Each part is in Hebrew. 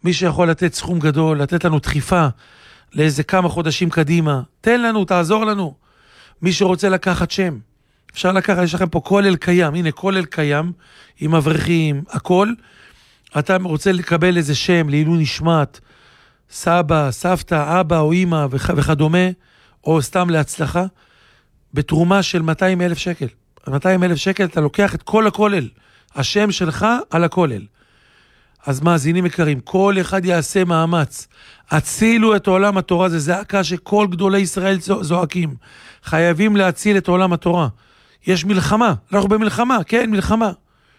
מי שיכול לתת סכום גדול, לתת לנו דחיפה לאיזה כמה חודשים קדימה, תן לנו, תעזור לנו. מי שרוצה לקחת שם, אפשר לקחת, יש לכם פה כולל קיים, הנה כולל קיים, עם אברכים, הכל. אתה רוצה לקבל איזה שם לעילוי נשמת, סבא, סבתא, אבא או אמא וכדומה, או סתם להצלחה, בתרומה של 200,000 שקל. 200,000 שקל אתה לוקח את כל הכולל, השם שלך על הכולל. אז מאזינים יקרים, כל אחד יעשה מאמץ, הצילו את עולם התורה, זה זעקה שכל גדולי ישראל זועקים, חייבים להציל את עולם התורה. יש מלחמה, אנחנו במלחמה, כן, מלחמה.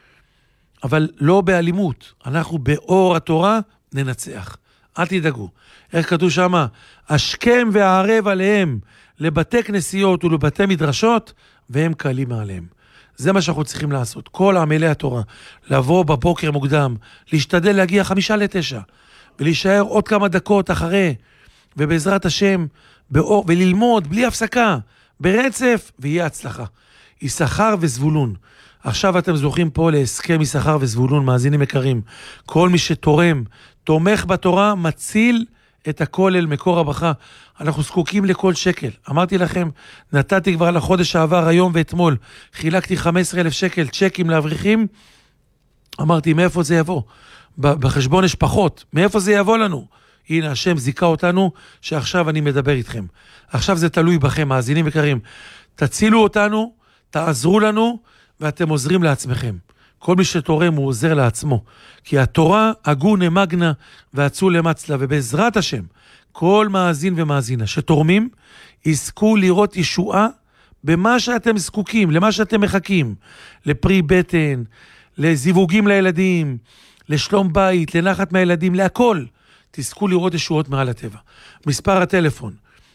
אבל לא באלימות, אנחנו באור התורה ננצח. אל תדאגו. איך כתוב שמה? השכם והערב עליהם לבתי כנסיות ולבתי מדרשות, והם קלים מעליהם. זה מה שאנחנו צריכים לעשות. כל עמלי התורה, לבוא בבוקר מוקדם, להשתדל להגיע 8:55, ולהישאר עוד כמה דקות אחרי, ובעזרת השם, באור, וללמוד בלי הפסקה, ברצף, ויהיה הצלחה. יששכר וזבולון. עכשיו אתם זוכים פה להסכם יששכר וזבולון, מאזינים יקרים. כל מי שתורם, תומך בתורה, מציל את הכולל מקור הברכה. אנחנו זקוקים לכל שקל. אמרתי לכם, נתתי כבר לחודש העבר, היום ואתמול, חילקתי 15,000 שקל צ'קים לאברכים. אמרתי, מאיפה זה יבוא? בחשבון יש פחות. מאיפה זה יבוא לנו? הנה, השם זיקה אותנו, שעכשיו אני מדבר איתכם. עכשיו זה תלוי בכם, מאזינים יקרים. תצילו אותנו, תעזרו לנו, ואתם עוזרים לעצמכם. כל מי שתורם הוא עוזר לעצמו. כי התורה הגונה מגנה ועצו למצלה, ובעזרת השם, כל מאזין ומאזינה שתורמים, יזכו לראות ישועה במה שאתם זקוקים, למה שאתם מחכים, לפרי בטן, לזיווגים לילדים, לשלום בית, לנחת מהילדים, להכל. תזכו לראות ישועות מעל הטבע. מספר הטלפון,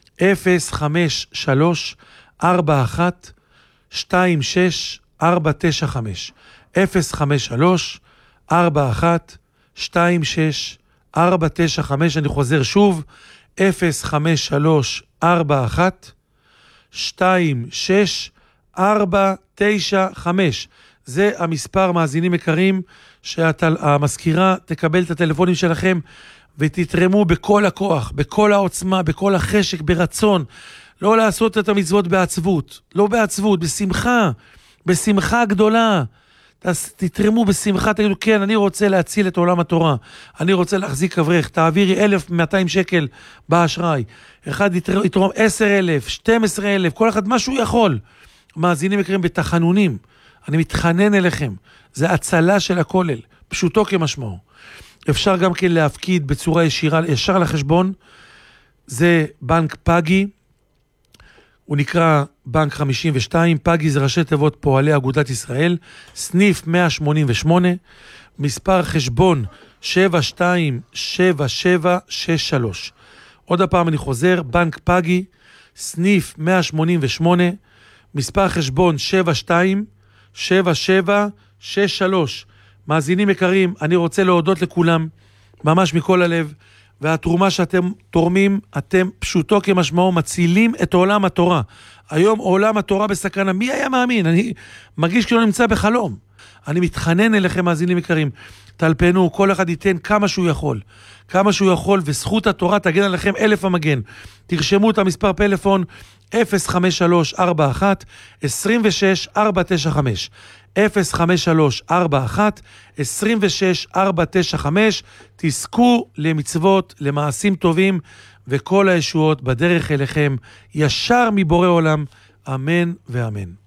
053-41-26-495, 053-41-26-495, אני חוזר שוב, 053-41-26-495, זה המספר, מאזינים יקרים, שהמזכירה תקבל את הטלפונים שלכם, ותתרמו בכל הכוח, בכל העוצמה, בכל החשק, ברצון, לא לעשות את המצוות בעצבות, לא בעצבות, בשמחה, בשמחה גדולה. תתרמו בשמחה, תגידו, כן, אני רוצה להציל את עולם התורה, אני רוצה להחזיק אברך, תעבירי 1,200 שקל באשראי, אחד יתרום 10,000, 12,000, כל אחד מה שהוא יכול. מאזינים יקרים בתחנונים, אני מתחנן אליכם, זה הצלה של הכולל, פשוטו כמשמעו. אפשר גם כן להפקיד בצורה ישירה, ישר לחשבון, זה בנק פגי, הוא נקרא בנק 52, פגי זה ראשי תיבות פועלי אגודת ישראל, סניף 188, מספר חשבון 727763. עוד הפעם אני חוזר, בנק פגי, סניף 188, מספר חשבון 727763. מאזינים יקרים, אני רוצה להודות לכולם, ממש מכל הלב, והתרומה שאתם תורמים, אתם פשוטו כמשמעו מצילים את עולם התורה. היום עולם התורה בסכנה, מי היה מאמין? אני מרגיש כאילו נמצא בחלום. אני מתחנן אליכם, מאזינים יקרים, תלפנו, כל אחד ייתן כמה שהוא יכול. כמה שהוא יכול, וזכות התורה תגן עליכם 1000 המגן. תרשמו את המספר פלאפון 053-41-26-495, 053-41-26-495, תזכו למצוות, למעשים טובים, וכל הישועות בדרך אליכם, ישר מבורא עולם, אמן ואמן.